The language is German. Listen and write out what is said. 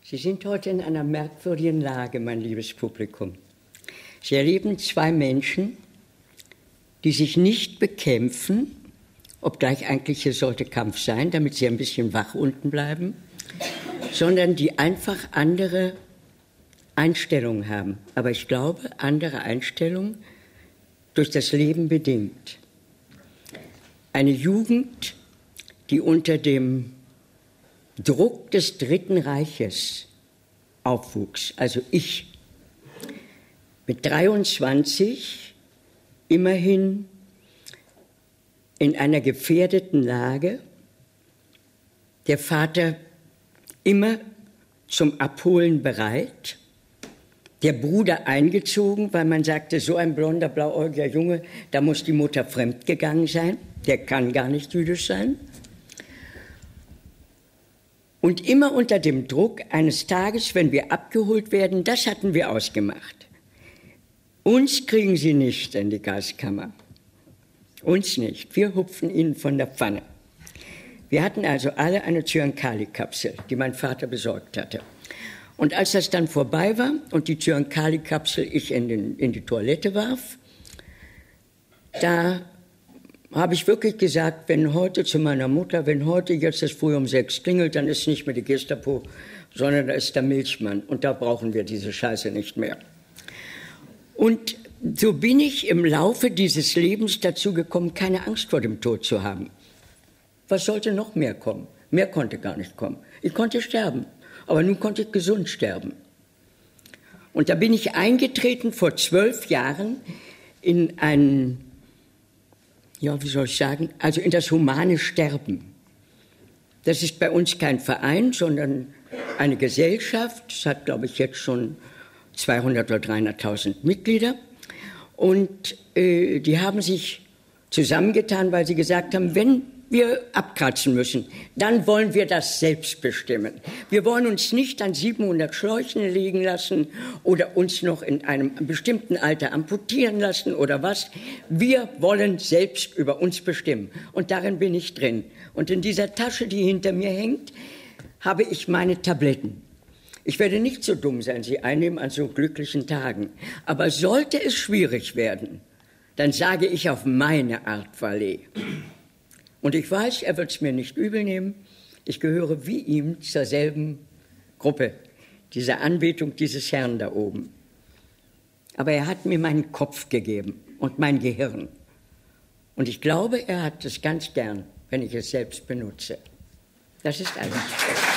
Sie sind heute in einer merkwürdigen Lage, mein liebes Publikum. Sie erleben zwei Menschen, die sich nicht bekämpfen, obgleich eigentlich hier sollte Kampf sein, damit sie ein bisschen wach unten bleiben, sondern die einfach andere Einstellungen haben. Aber ich glaube, andere Einstellungen durch das Leben bedingt. Eine Jugend, die unter dem Druck des Dritten Reiches aufwuchs, also ich, mit 23 immerhin in einer gefährdeten Lage, der Vater immer zum Abholen bereit, der Bruder eingezogen, weil man sagte, so ein blonder, blauäugiger Junge, da muss die Mutter fremdgegangen sein, der kann gar nicht jüdisch sein. Und immer unter dem Druck eines Tages, wenn wir abgeholt werden, das hatten wir ausgemacht. Uns kriegen Sie nicht in die Gaskammer. Uns nicht. Wir hupfen Ihnen von der Pfanne. Wir hatten also alle eine Zyankali-Kapsel, die mein Vater besorgt hatte. Und als das dann vorbei war und die Zyankali-Kapsel ich in die Toilette warf, da habe ich wirklich gesagt, wenn heute zu meiner Mutter, wenn heute jetzt das früh um 6 klingelt, dann ist nicht mehr die Gestapo, sondern da ist der Milchmann. Und da brauchen wir diese Scheiße nicht mehr. Und so bin ich im Laufe dieses Lebens dazu gekommen, keine Angst vor dem Tod zu haben. Was sollte noch mehr kommen? Mehr konnte gar nicht kommen. Ich konnte sterben, aber nun konnte ich gesund sterben. Und da bin ich eingetreten vor 12 Jahren in ein, ja, wie soll ich sagen, also in das humane Sterben. Das ist bei uns kein Verein, sondern eine Gesellschaft. Es hat, glaube ich, jetzt schon 200.000 oder 300.000 Mitglieder. Und die haben sich zusammengetan, weil sie gesagt haben, wenn wir abkratzen müssen, dann wollen wir das selbst bestimmen. Wir wollen uns nicht an 700 Schläuchen legen lassen oder uns noch in einem bestimmten Alter amputieren lassen oder was. Wir wollen selbst über uns bestimmen. Und darin bin ich drin. Und in dieser Tasche, die hinter mir hängt, habe ich meine Tabletten. Ich werde nicht so dumm sein, sie einnehmen an so glücklichen Tagen. Aber sollte es schwierig werden, dann sage ich auf meine Art Valet. Und ich weiß, er wird es mir nicht übel nehmen. Ich gehöre wie ihm zur selben Gruppe, dieser Anbetung dieses Herrn da oben. Aber er hat mir meinen Kopf gegeben und mein Gehirn. Und ich glaube, er hat es ganz gern, wenn ich es selbst benutze. Das ist alles.